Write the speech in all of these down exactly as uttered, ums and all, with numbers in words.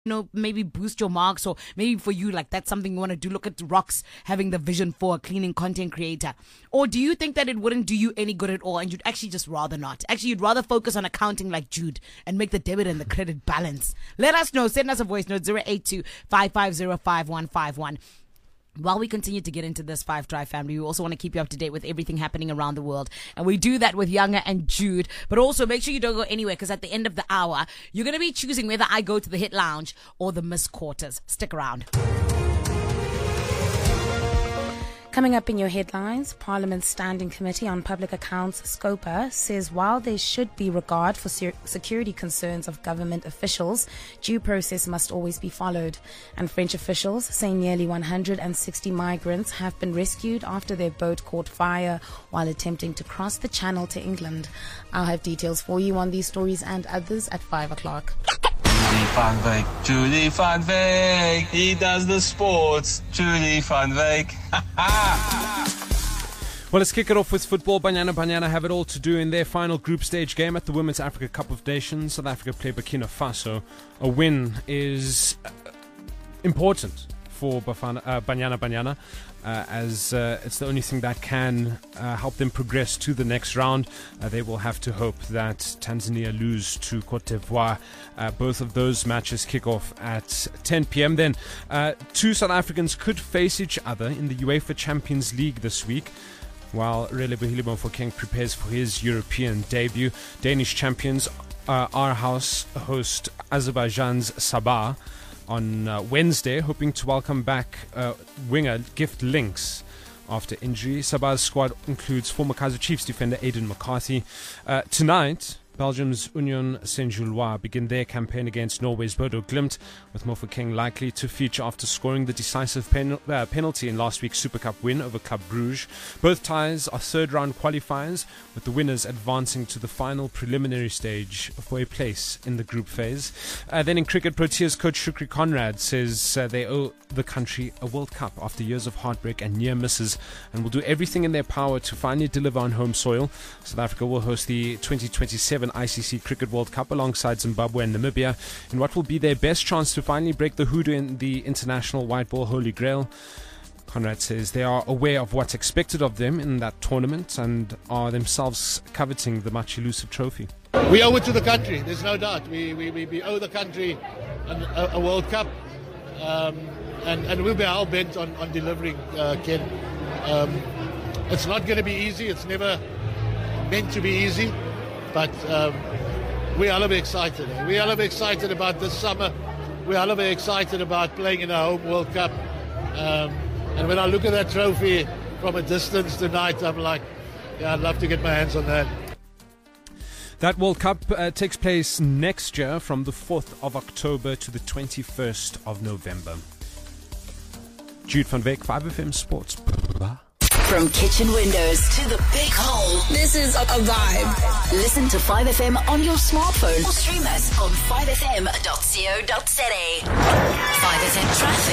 know, maybe boost your marks, or maybe for you, like that's something you want to do. Look at Rocks having the vision for a cleaning content creator. Or do you think that it wouldn't do you any good at all and you'd actually just rather not? Actually, you'd rather focus on accounting like Jude and make the debit and the credit balance. Let us know. Send us a voice note, zero eight two, five five zero, five one five one. While we continue to get into this Five Drive family, we also want to keep you up to date with everything happening around the world. And we do that with Younger and Jude. But also make sure you don't go anywhere, because at the end of the hour, you're going to be choosing whether I go to the Hit Lounge or the Miss Quarters. Stick around. Coming up in your headlines, Parliament's Standing Committee on Public Accounts, SCOPA, says while there should be regard for ser- security concerns of government officials, due process must always be followed. And French officials say nearly one hundred sixty migrants have been rescued after their boat caught fire while attempting to cross the channel to England. I'll have details for you on these stories and others at five o'clock. Julie van Wyk, Julie van Wyk, he does the sports, Julie van Wyk. Well, let's kick it off with football. Banyana Banyana have it all to do in their final group stage game at the Women's Africa Cup of Nations. South Africa play Burkina Faso. A win is important for Bafana, uh, Banyana Banyana, uh, as uh, it's the only thing that can uh, help them progress to the next round. Uh, they will have to hope that Tanzania lose to Cote d'Ivoire. Uh, both of those matches kick off at ten p.m. Then uh, two South Africans could face each other in the UEFA Champions League this week, while Relebohile Mofokeng prepares for his European debut. Danish champions uh, Aarhus host Azerbaijan's Sabah on uh, Wednesday, hoping to welcome back uh, winger Gift Links after injury. Sabah's squad includes former Kaizer Chiefs defender Aidan McCarthy. Uh, tonight, Belgium's Union Saint-Gilloise begin their campaign against Norway's Bodo Glimt, with Mofokeng likely to feature after scoring the decisive pen- uh, penalty in last week's Super Cup win over Club Brugge. Both ties are third-round qualifiers, with the winners advancing to the final preliminary stage for a place in the group phase. Uh, then in cricket, Proteas coach Shukri Conrad says uh, they owe the country a World Cup after years of heartbreak and near misses, and will do everything in their power to finally deliver on home soil. South Africa will host the twenty twenty-seven I C C Cricket World Cup alongside Zimbabwe and Namibia in what will be their best chance to finally break the hoodoo in the international white ball holy grail. Conrad says they are aware of what's expected of them in that tournament and are themselves coveting the much elusive trophy. We owe it to the country, there's no doubt. We we, we, we owe the country an, a, a World Cup, um, and, and we'll be hell bent on, on delivering, uh, Ken. Um, it's not going to be easy, it's never meant to be easy. But um, we are a little bit excited. We are a little bit excited about this summer. We are a little bit excited about playing in our home World Cup. Um, and when I look at that trophy from a distance tonight, I'm like, yeah, I'd love to get my hands on that. That World Cup uh, takes place next year from the fourth of October to the twenty-first of November. Jude van Wyk, five F M Sports. From kitchen windows to the big hole, this is a vibe. Listen to five F M on your smartphone or stream us on five f m dot co dot z a. five F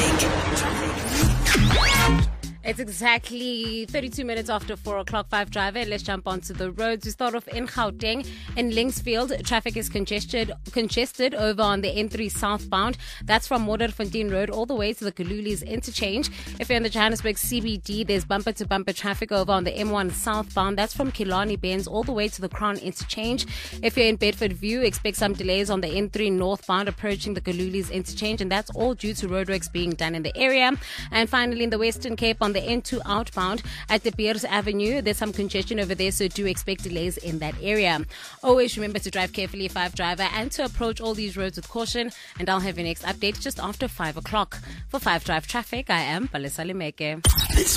M traffic. It's exactly thirty-two minutes after four o'clock, Five Driver. Let's jump onto the roads. We start off in Gauteng. In Linksfield, traffic is congested congested over on the N three southbound. That's from Modderfontein Road all the way to the Kalulis interchange. If you're in the Johannesburg C B D, there's bumper-to-bumper traffic over on the M one southbound. That's from Killarney Benz all the way to the Crown interchange. If you're in Bedford View, expect some delays on the N three northbound approaching the Kalulis interchange, and that's all due to roadworks being done in the area. And finally, in the Western Cape on the N two outbound at the Beers Avenue, there's some congestion over there, so do expect delays in that area. Always remember to drive carefully, Five Driver, and to approach all these roads with caution. And I'll have your next update just after five o'clock. For Five Drive Traffic, I am Palesa Limeke.